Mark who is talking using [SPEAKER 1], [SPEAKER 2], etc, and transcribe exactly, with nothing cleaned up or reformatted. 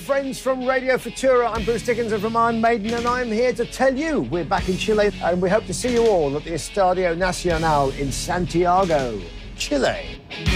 [SPEAKER 1] Friends from Radio Futura, I'm Bruce Dickinson from Iron Maiden, and I'm here to tell you we're back in Chile, and we hope to see you all at the Estadio Nacional in Santiago, Chile.